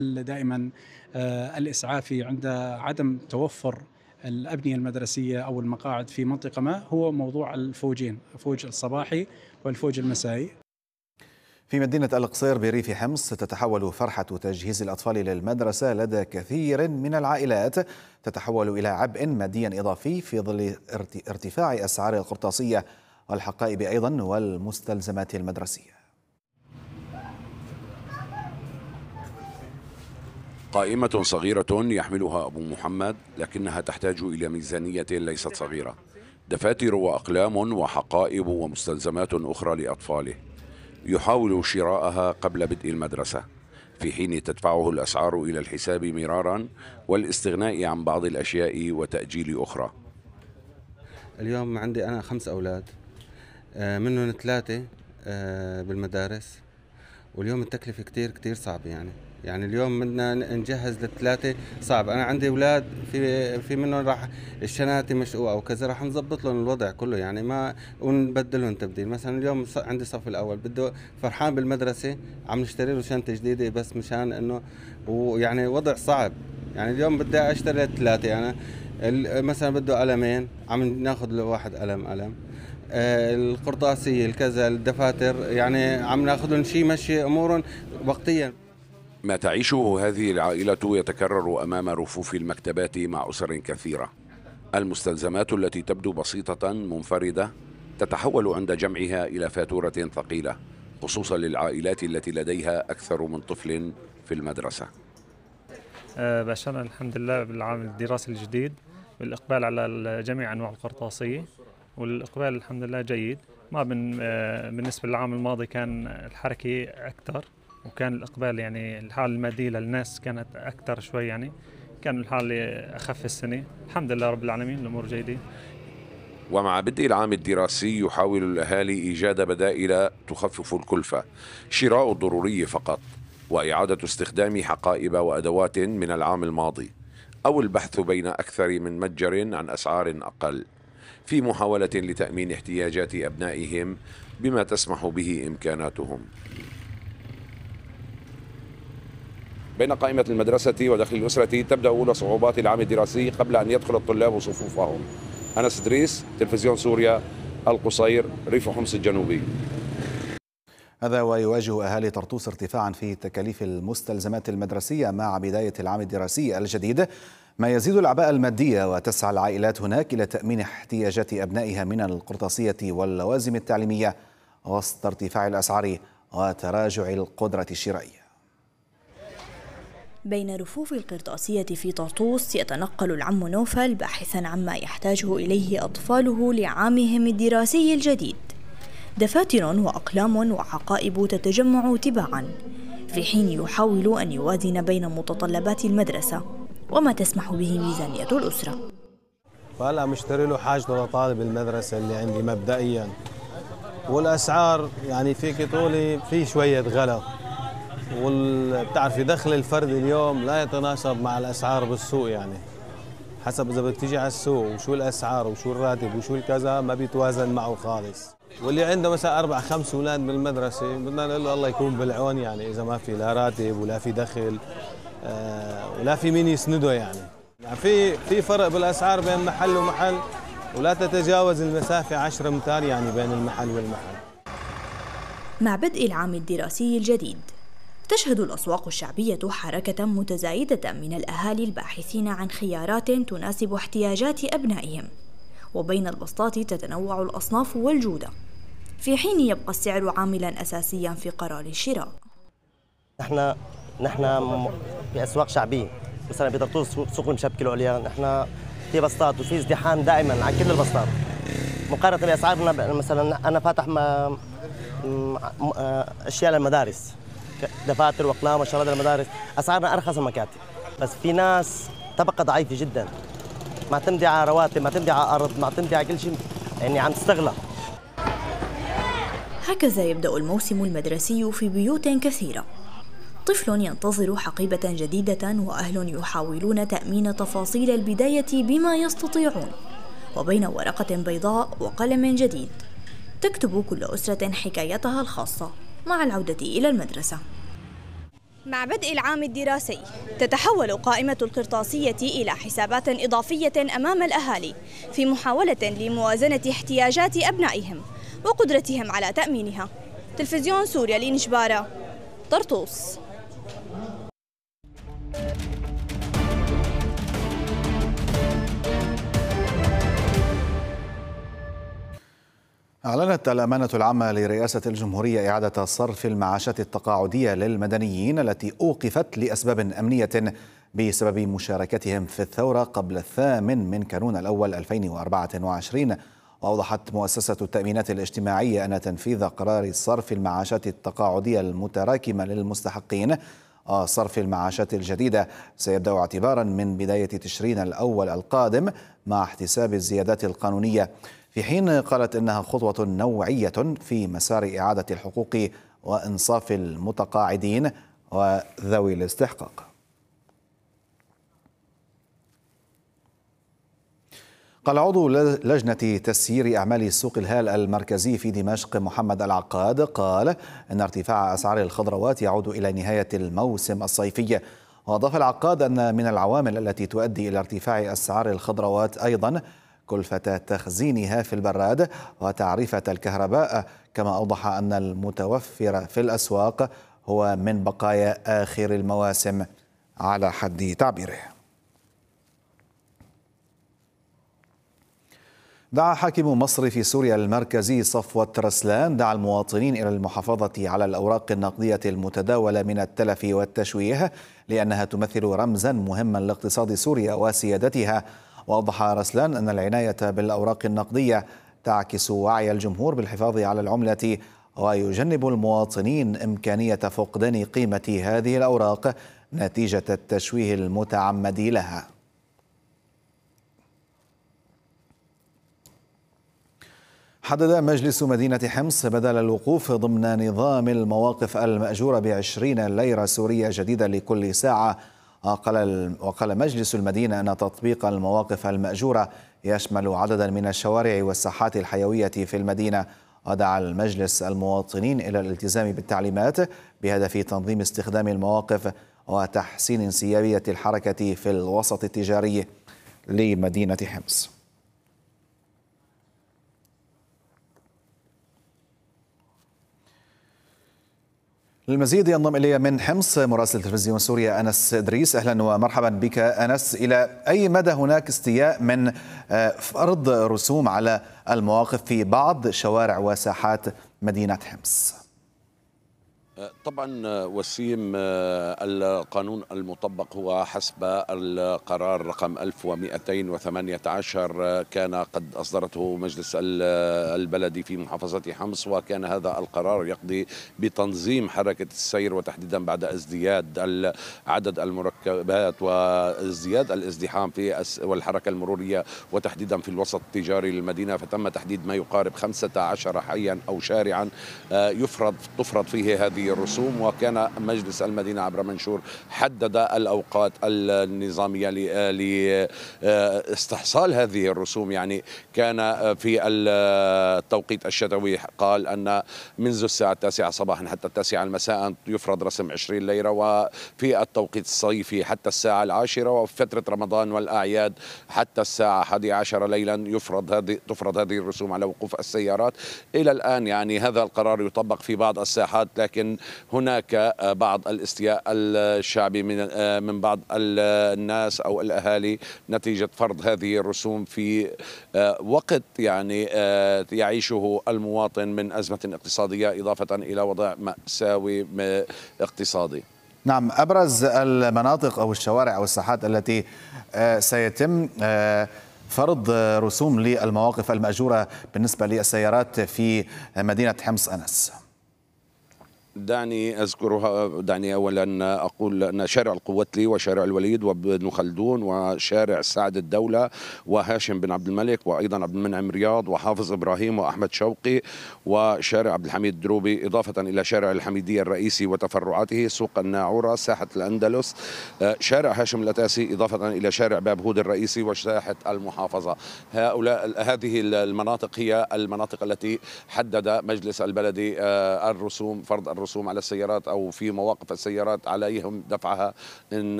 دائما الإسعاف عند عدم توفر الأبنية المدرسية أو المقاعد في منطقة ما هو موضوع الفوجين، الفوج الصباحي والفوج المسائي. في مدينة القصير بريف حمص تتحول فرحة تجهيز الأطفال للمدرسة لدى كثير من العائلات تتحول إلى عبء مادي إضافي في ظل ارتفاع أسعار القرطاسية والحقائب أيضا والمستلزمات المدرسية. قائمة صغيرة يحملها أبو محمد، لكنها تحتاج إلى ميزانية ليست صغيرة، دفاتر وأقلام وحقائب ومستلزمات أخرى لأطفاله. يحاول شراءها قبل بدء المدرسة، في حين تدفعه الأسعار إلى الحساب مرارا والاستغناء عن بعض الأشياء وتأجيل أخرى. اليوم عندي أنا 5 أولاد، منهم 3 بالمدارس، واليوم التكلفة كتير صعبة. يعني اليوم بدنا نجهز ل3 صعب. أنا عندي أولاد في منهم راح الشناتي مشقوقة أو كذا، راح نظبط لهم الوضع كله، يعني ما ونبدلهم تبديل. مثلا اليوم عندي صف الأول بده فرحان بالمدرسة، عم نشتري له شنطة جديدة بس مشان إنه، ويعني وضع صعب. يعني اليوم بدي أشتري 3، أنا مثلا بده قلمين، عم ناخذ لواحد قلم. القرطاسية الكذا الدفاتر، يعني عم ناخذهم شيء مشي أمورهم وقتيا. ما تعيشه هذه العائلة يتكرر أمام رفوف المكتبات مع أسر كثيرة. المستلزمات التي تبدو بسيطة منفردة تتحول عند جمعها إلى فاتورة ثقيلة، خصوصا للعائلات التي لديها أكثر من طفل في المدرسة. بشرنا الحمد لله بالعام الدراسي الجديد والإقبال على جميع أنواع القرطاسية، والإقبال الحمد لله جيد. ما بالنسبة للعام الماضي كان الحركة أكثر، وكان الإقبال يعني الحالة المادية للناس كانت أكثر شوي، يعني كان الحالة أخف السنة. الحمد لله رب العالمين الأمور جيدة. ومع بدء العام الدراسي يحاول الأهالي إيجاد بدائل تخفف الكلفة، شراء الضروري فقط، وإعادة استخدام حقائب وأدوات من العام الماضي، أو البحث بين أكثر من متجر عن أسعار أقل، في محاولة لتأمين احتياجات أبنائهم بما تسمح به إمكاناتهم. بين قائمة المدرسة ودخل الأسرة تبدأ أولى صعوبات العام الدراسي قبل أن يدخل الطلاب صفوفهم. أنس إدريس، تلفزيون سوريا، القصير، ريف حمص الجنوبي. هذا ويواجه أهالي طرطوس ارتفاعا في تكاليف المستلزمات المدرسية مع بداية العام الدراسي الجديد، ما يزيد الأعباء المادية، وتسعى العائلات هناك إلى تأمين احتياجات أبنائها من القرطاسية واللوازم التعليمية وسط ارتفاع الأسعار وتراجع القدرة الشرائية. بين رفوف القرطاسية في طرطوس يتنقل العم نوفل باحثا عما يحتاجه إليه أطفاله لعامهم الدراسي الجديد. دفاتر وأقلام وحقائب تتجمع تباعا، في حين يحاول أن يوازن بين متطلبات المدرسة وما تسمح به ميزانية الأسرة. فهلا مشتري له حاجته لطالب المدرسة اللي عندي مبدئيا، والأسعار يعني فيك تقولي في شوية غلا، وبتعرفي دخل الفرد اليوم لا يتناسب مع الأسعار بالسوق، يعني حسب إذا بدك تيجي على السوق وشو الأسعار وشو الراتب وشو الكذا ما بيتوازن معه خالص. واللي عنده مثلا 4-5 أولاد بالمدرسة بدنا نقول له الله يكون بالعون، يعني إذا ما في لا راتب ولا في دخل ولا في مين يسنده، يعني في فرق بالأسعار بين محل ومحل، ولا تتجاوز المسافة 10 أمتار يعني بين المحل والمحل. مع بدء العام الدراسي الجديد تشهد الأسواق الشعبية حركة متزايدة من الأهالي الباحثين عن خيارات تناسب احتياجات أبنائهم، وبين البسطات تتنوع الأصناف والجودة، في حين يبقى السعر عاملا أساسيا في قرار الشراء. نحن في أسواق شعبية، مثلا بطرطوس سوق المشبكة العليا، نحن في بسطات وفي ازدحام دائما على كل البسطات، مقارنة بأسعارنا. مثلا أنا فاتح أشياء للمدارس، دفاتر واقلام وشغلات المدارس، اسعارنا ارخص من المكاتب، بس في ناس طبقه ضعيفه جدا معتمده على رواتب، معتمده على ارض، معتمده على كل شيء، يعني عم تستغلى. هكذا يبدأ الموسم المدرسي في بيوت كثيرة. طفل ينتظر حقيبة جديدة، وأهل يحاولون تأمين تفاصيل البداية بما يستطيعون، وبين ورقة بيضاء وقلم جديد تكتب كل أسرة حكايتها الخاصة مع العودة إلى المدرسة. مع بدء العام الدراسي تتحول قائمة القرطاسية إلى حسابات إضافية أمام الأهالي في محاولة لموازنة احتياجات أبنائهم وقدرتهم على تأمينها. تلفزيون سوريا لنجبارة، طرطوس. أعلنت الأمانة العامة لرئاسة الجمهورية إعادة صرف المعاشات التقاعدية للمدنيين التي أوقفت لأسباب أمنية بسبب مشاركتهم في الثورة قبل 8 كانون الأول 2024. وأوضحت مؤسسة التأمينات الاجتماعية أن تنفيذ قرار صرف المعاشات التقاعدية المتراكمة للمستحقين صرف المعاشات الجديدة سيبدأ اعتبارا من بداية تشرين الأول القادم مع احتساب الزيادات القانونية، في حين قالت إنها خطوة نوعية في مسار إعادة الحقوق وإنصاف المتقاعدين وذوي الاستحقاق. قال عضو لجنة تسيير أعمال سوق الهال المركزي في دمشق محمد العقاد قال إن ارتفاع أسعار الخضروات يعود إلى نهاية الموسم الصيفي. وأضاف العقاد أن من العوامل التي تؤدي إلى ارتفاع أسعار الخضروات أيضا كلفة تخزينها في البراد وتعرفة الكهرباء، كما أوضح أن المتوفر في الأسواق هو من بقايا آخر المواسم على حد تعبيره. دعا حاكم مصر في سوريا المركزي صفوت رسلان المواطنين إلى المحافظة على الأوراق النقدية المتداولة من التلف والتشويه لأنها تمثل رمزا مهما لاقتصاد سوريا وسيادتها. وأوضح رسلان أن العناية بالأوراق النقدية تعكس وعي الجمهور بالحفاظ على العملة ويجنب المواطنين إمكانية فقدان قيمة هذه الأوراق نتيجة التشويه المتعمد لها. حدد مجلس مدينة حمص بدل الوقوف ضمن نظام المواقف المأجورة ب20 ليرة سورية جديدة لكل ساعة. وقال مجلس المدينة أن تطبيق المواقف المأجورة يشمل عددا من الشوارع والساحات الحيوية في المدينة. ودعا المجلس المواطنين إلى الالتزام بالتعليمات بهدف تنظيم استخدام المواقف وتحسين انسيابية الحركة في الوسط التجاري لمدينة حمص. للمزيد ينضم إلي من حمص مراسل تلفزيون سوريا أنس إدريس. أهلا ومرحبا بك أنس. إلى أي مدى هناك استياء من فرض رسوم على المواقف في بعض شوارع وساحات مدينة حمص؟ طبعا وسيم، القانون المطبق هو حسب القرار رقم 1218 كان قد أصدرته مجلس البلدي في محافظة حمص، وكان هذا القرار يقضي بتنظيم حركة السير وتحديدا بعد ازدياد عدد المركبات وازدياد الازدحام في والحركة المرورية وتحديدا في الوسط التجاري للمدينة، فتم تحديد ما يقارب 15 حيا أو شارعا تفرض فيه هذه الرسوم. وكان مجلس المدينة عبر منشور حدد الأوقات النظامية لاستحصال هذه الرسوم. يعني كان في التوقيت الشتوي قال أن منذ الساعة 9 صباحا حتى 9 مساء يفرض رسم 20 ليرة، وفي التوقيت الصيفي حتى الساعة 10، وفي فترة رمضان والأعياد حتى الساعة 11 ليلا تفرض هذه الرسوم على وقوف السيارات. إلى الآن يعني هذا القرار يطبق في بعض الساحات، لكن هناك بعض الاستياء الشعبي من بعض الناس أو الأهالي نتيجة فرض هذه الرسوم في وقت يعني يعيشه المواطن من أزمة اقتصادية إضافة إلى وضع مأساوي اقتصادي. نعم، أبرز المناطق أو الشوارع أو الساحات التي سيتم فرض رسوم للمواقف المأجورة بالنسبة للسيارات في مدينة حمص أنس؟ دعني أولا أقول أن شارع القوتلي وشارع الوليد وابن خلدون وشارع سعد الدولة وهاشم بن عبد الملك وأيضا عبد المنعم رياض وحافظ إبراهيم وأحمد شوقي وشارع عبد الحميد دروبي، إضافة إلى شارع الحميدية الرئيسي وتفرعاته، سوق الناعورة، ساحة الأندلس، شارع هاشم الأتاسي، إضافة إلى شارع باب هود الرئيسي وساحة المحافظة. هذه المناطق هي المناطق التي حدد مجلس البلدي فرض الرسوم الرسوم على السيارات أو في مواقف السيارات عليهم دفعها إن